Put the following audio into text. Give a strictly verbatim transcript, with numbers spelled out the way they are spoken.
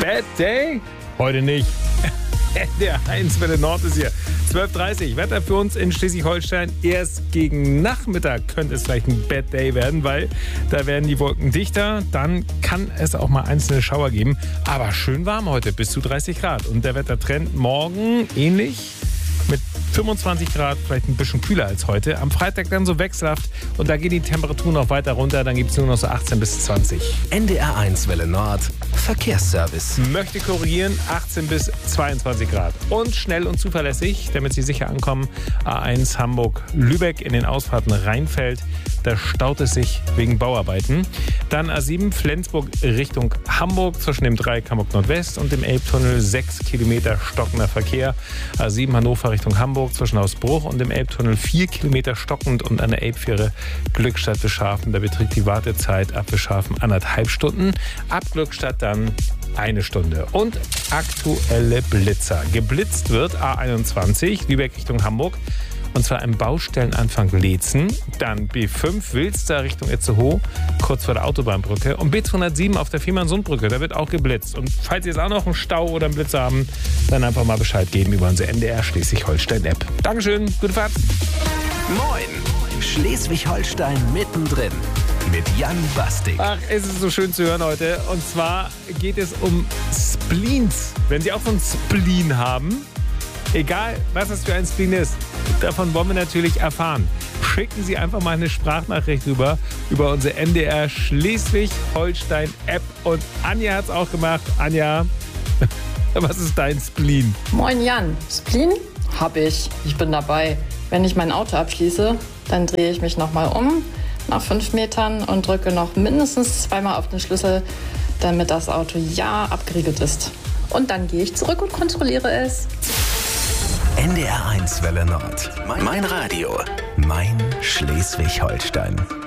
Bad Day? Heute nicht. Der eins Welle Nord ist hier. zwölf Uhr dreißig. Wetter für uns in Schleswig-Holstein. Erst gegen Nachmittag könnte es vielleicht ein Bad Day werden, weil da werden die Wolken dichter. Dann kann es auch mal einzelne Schauer geben. Aber schön warm heute, bis zu dreißig Grad. Und der Wettertrend morgen ähnlich. Mit fünfundzwanzig Grad, vielleicht ein bisschen kühler als heute. Am Freitag dann so wechselhaft und da gehen die Temperaturen noch weiter runter. Dann gibt es nur noch so achtzehn bis zwanzig. N D R eins Welle Nord, Verkehrsservice. Möchte korrigieren, achtzehn bis zweiundzwanzig Grad. Und schnell und zuverlässig, damit Sie sicher ankommen. A eins Hamburg-Lübeck in den Ausfahrten Rheinfeld. Da staut es sich wegen Bauarbeiten. Dann A sieben Flensburg Richtung Hamburg zwischen dem Dreieck Hamburg Nordwest und dem Elbtunnel. Sechs Kilometer stockender Verkehr. A sieben Hannover Richtung Hamburg zwischen Hausbruch und dem Elbtunnel. Vier Kilometer stockend und an der Elbfähre Glückstadt-Wischhafen. Da beträgt die Wartezeit ab Wischhafen anderthalb Stunden. Ab Glückstadt dann eine Stunde. Und aktuelle Blitzer. Geblitzt wird A einundzwanzig Lübeck Richtung Hamburg. Und zwar im Baustellenanfang Leetzen, dann B fünf Wilster Richtung Itzehoe, kurz vor der Autobahnbrücke und B zweihundertsieben auf der Fehmarnsundbrücke, da wird auch geblitzt. Und falls Sie jetzt auch noch einen Stau oder einen Blitzer haben, dann einfach mal Bescheid geben über unsere N D R Schleswig-Holstein-App. Dankeschön, gute Fahrt. Moin, Schleswig-Holstein mittendrin mit Jan Bastik. Ach, es ist so schön zu hören heute. Und zwar geht es um Spleens. Wenn Sie auch so einen Spleen haben, egal, was es für ein Spleen ist, davon wollen wir natürlich erfahren. Schicken Sie einfach mal eine Sprachnachricht rüber über unsere N D R Schleswig-Holstein-App. Und Anja hat es auch gemacht. Anja, was ist dein Spleen? Moin Jan, Spleen hab ich. Ich bin dabei. Wenn ich mein Auto abschließe, dann drehe ich mich nochmal um nach fünf Metern und drücke noch mindestens zweimal auf den Schlüssel, damit das Auto ja abgeriegelt ist. Und dann gehe ich zurück und kontrolliere es. N D R eins Welle Nord. Mein Radio. Mein Schleswig-Holstein.